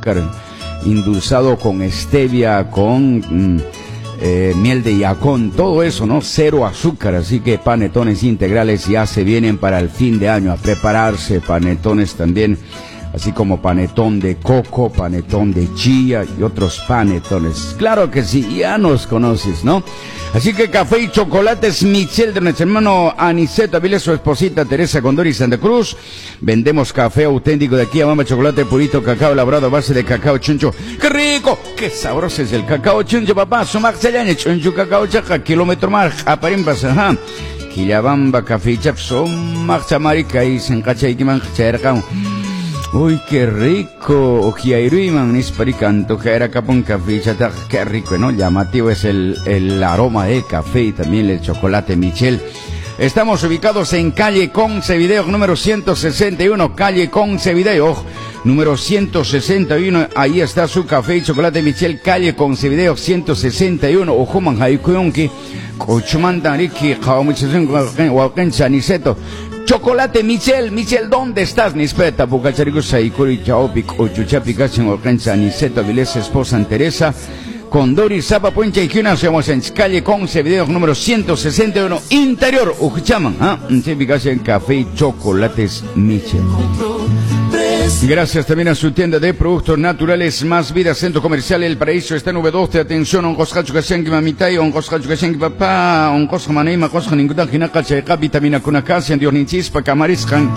azúcar, endulzado con stevia, con miel de yacón, todo eso, ¿no? Cero azúcar, así que panetones integrales ya se vienen para el fin de año a prepararse, panetones también, así como panetón de coco, panetón de chía y otros panetones. Claro que sí, ya nos conoces, ¿no? Así que café y chocolates Michel de nuestro hermano Aniceto Avilés, su esposita Teresa Condori Santa Cruz. Vendemos café auténtico de aquí a Mama, chocolate purito, cacao elaborado a base de cacao chuncho. ¡Qué rico! ¡Qué sabroso es el cacao chuncho, papá! Sumac Sayaña, chuncho cacao chaca, kilómetro más, aparimbas, ajá. Quillabamba, café chap, sumac chamarica y sencacha y kiman chercao. Uy, qué rico. Ojiairuiman, nisparicanto, que era capón café, chata, qué rico, ¿no? Llamativo es el aroma del café y también el chocolate Michel. Estamos ubicados en calle Concevideo, número 161, calle Concevideo, número 161, ahí está su café y chocolate Michel, calle Concevideo 161, Ojuman Haikuyonki, Cochumantaniki, Jaumichazun, Aniceto. Chocolate Michel, ¿dónde estás? Nispeta, Bucacharico, Saikuri, Chaopic, Ochuchapicachen, Orcanza, Aniceto, Avilés, esposa Teresa, Condori, Zapa, Puencha y Quina, somos en calle Concevideo, número 161, interior, Ujachaman, en café y chocolates Michel. Gracias también a su tienda de productos naturales Más Vida, Centro Comercial El Paraíso, está en V12, atención, Oncoscacho Cashenki Mamitay, Oncoscacho Cashenki Papá, Oncosca Maneima, Cosca Ninguta, Jinakacha, Vitamina Kunakasian, Diornichispa, Camariscan.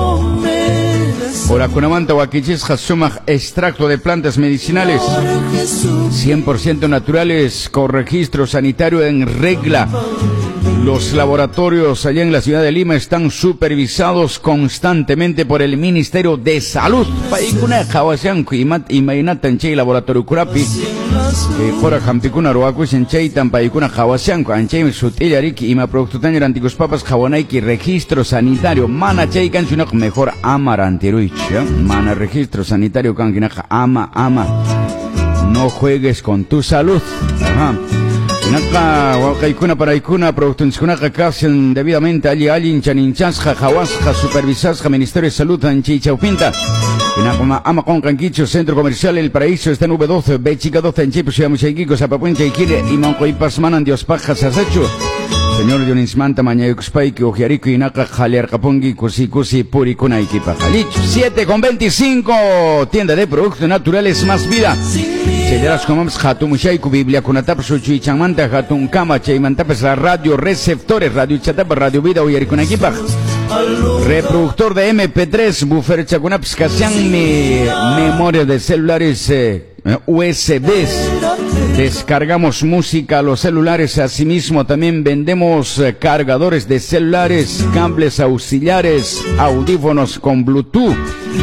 Ora Kunamanta, Wakichis, Sumaj, extracto de plantas medicinales, 100% naturales, con registro sanitario en regla. Los laboratorios allá en la ciudad de Lima están supervisados constantemente por el Ministerio de Salud. Paikuna Hawasianku imainatan chay laboratorio Kurapi. Jora Jampikuna Roakusen Chaitan Paikuna Hawasianku Anchay Sutillariki ima productutaño antigos papas Hawanaiki registro sanitario. Mana chay canchunak mejor amarantiruich. Mana registro sanitario kankinaka ama. No juegues con tu salud. Ajá. Naka wakaikuna paraikuna productunskuna casian debidamente allí chaninchasja jawasja supervisasja Ministerio de Salud anchichaupinta. Inakuma ama con canquicho Centro Comercial El Paraíso está en V12 Bechica 12 en Chipus y Amuchaiquico Zapapuencha y Kire y Mancoipasmanan Dios Pajas Asacho. Señor Dionismanta Mañayuxpaiki Ojiarico y Naka Jaliarcapongi Kusi Puricuna y Kipajalich 7:25 tienda de productos naturales Más Vida. Chederas comamos Hatumushaiku Biblia Kunatap Suchi Chamanta Hatun Kama Chaimantapes la radio receptores Radio Chatap Radio Vida Oyaricuna Kipaj. Reproductor de MP3 Buffer Chakunaps Kasian memoria de celulares USBs. Descargamos música a los celulares, asimismo también vendemos cargadores de celulares, cables auxiliares, audífonos con Bluetooth,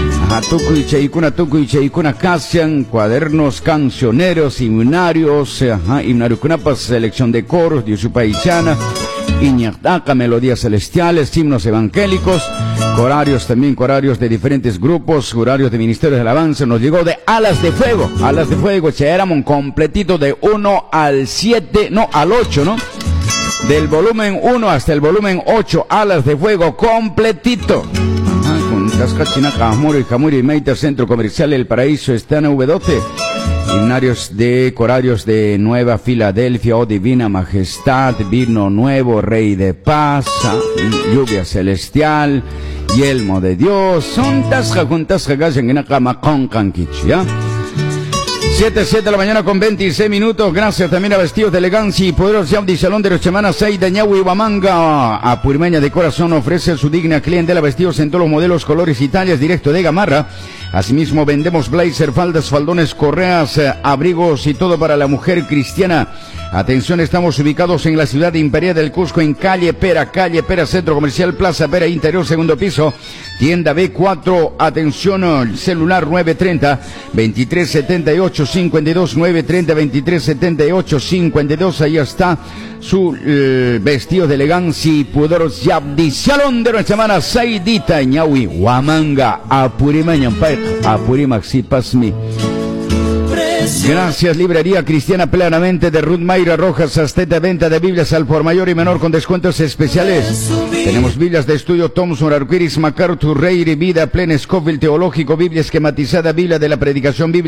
tuku y cheikuna casian, cuadernos cancioneros, himnarios, himnariukunapas, selección de coros, diusupaichana, Iñataca, melodías celestiales, himnos evangélicos, corarios también, corarios de diferentes grupos, horarios de ministerios de alabanza. Nos llegó de Alas de Fuego, Cheramon completito de 1 al 7, no, al 8, ¿no? Del volumen 1 hasta el volumen 8, Alas de Fuego completito. Con Tascachina, Jamuri y Meita, Centro Comercial El Paraíso, está en V12. Himnarios de corarios de Nueva Filadelfia, oh Divina Majestad, Vino Nuevo, Rey de Paz, Lluvia Celestial, Yelmo de Dios, son tasja juntas en una cama con canquich, ¿ya? 7 de la mañana con 26 minutos, gracias también a Vestidos de Elegancia y Poderos Yaudi Salón de los Chemanas 6 de Ñahui Huamanga. A Purimeña de Corazón ofrece su digna clientela vestidos en todos los modelos, colores y tallas directo de Gamarra. Asimismo vendemos blazer, faldas, faldones, correas, abrigos y todo para la mujer cristiana. Atención, estamos ubicados en la ciudad imperial del Cusco, en calle Pera, Centro Comercial, Plaza Pera, interior, segundo piso, tienda B4. Atención, celular 930-2378-52, 930-2378-52. Ahí está su vestido de elegancia y pudores Yabdi Salón de nuestra semana, Saidita, Ñahui, Huamanga, Apurimaña, Apurimaxi, Pasmi. Gracias, Librería Cristiana Plenamente de Ruth Mayra Rojas, Asteta, venta de Biblias al por mayor y menor con descuentos especiales. Tenemos Biblias de estudio Thomson, Arquiris, MacArthur, Reiri, Vida Plena, Scofield Teológico, Biblia esquematizada, Biblia de la Predicación, Biblia